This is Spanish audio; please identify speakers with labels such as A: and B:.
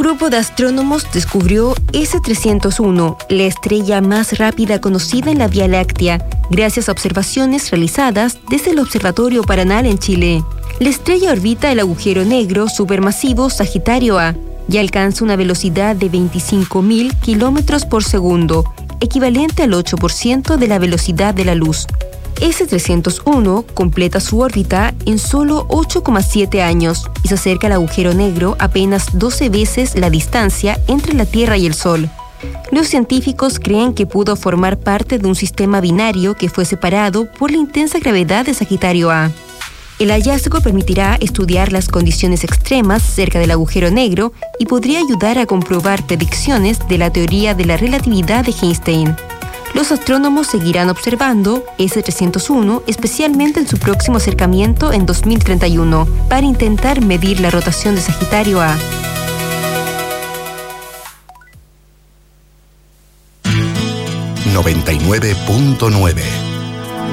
A: grupo de astrónomos descubrió S301, la estrella más rápida conocida en la Vía Láctea, gracias a observaciones realizadas desde el Observatorio Paranal en Chile. La estrella orbita el agujero negro supermasivo Sagitario A y alcanza una velocidad de 25.000 kilómetros por segundo, equivalente al 8% de la velocidad de la luz. S301 completa su órbita en solo 8,7 años y se acerca al agujero negro apenas 12 veces la distancia entre la Tierra y el Sol. Los científicos creen que pudo formar parte de un sistema binario que fue separado por la intensa gravedad de Sagitario A. El hallazgo permitirá estudiar las condiciones extremas cerca del agujero negro y podría ayudar a comprobar predicciones de la teoría de la relatividad de Einstein. Los astrónomos seguirán observando S301, especialmente en su próximo acercamiento en 2031, para intentar medir la rotación de Sagitario A.
B: 99.9